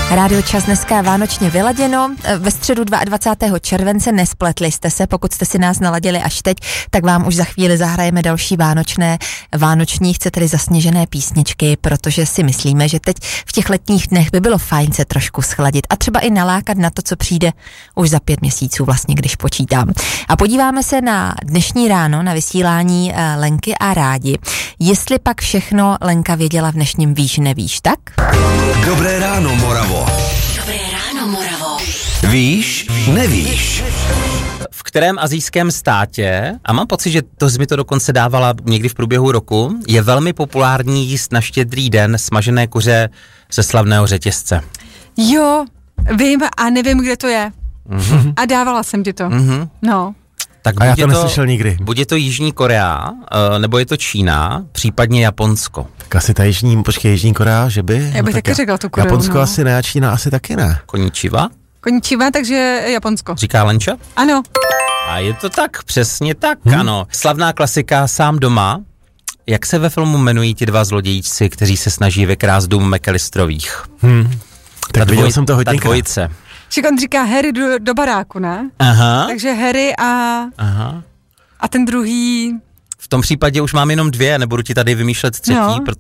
Rádio Čas dneska vánočně vyladěno. Ve středu 22. července nespletli jste se, pokud jste si nás naladili až teď, tak vám už za chvíli zahrajeme další vánoční, chce tedy zasněžené písničky, protože si myslíme, že teď v těch letních dnech by bylo fajn se trošku schladit a třeba i nalákat na to, co přijde už za 5 měsíců vlastně, když počítám. A podíváme se na dnešní ráno, na vysílání Lenky a Rádi. Jestli pak všechno Lenka věděla v dnešním Víš, nevíš, tak? Dobré ráno, Moravo. Dobré ráno, Moravo. Víš, nevíš. V kterém asijském státě, a mám pocit, že to mi to dokonce dávala někdy v průběhu roku, je velmi populární jíst na Štědrý den smažené kuře ze slavného řetězce? Jo, vím a nevím, kde to je. Mm-hmm. A dávala jsem ti to. Mm-hmm. No. Tak a já to neslyšel nikdy. Buď je to Jižní Korea, nebo je to Čína, případně Japonsko. Tak asi ta Jižní Korea, že by? Já bych taky řekla tu Koreu. Japonsko asi ne a Čína asi taky ne. Konnichiwa? Konnichiwa, takže Japonsko. Říká Lenča? Ano. A je to tak, přesně tak, ano. Slavná klasika Sám doma. Jak se ve filmu jmenují ti dva zlodějíci, kteří se snaží vykrást dům McAllisterových? Tak viděl jsem to hodně. Ta dvojice. Však on říká Harry do baráku, ne? Aha. Takže Harry a ten druhý... V tom případě už mám jenom 2, nebudu ti tady vymýšlet třetí,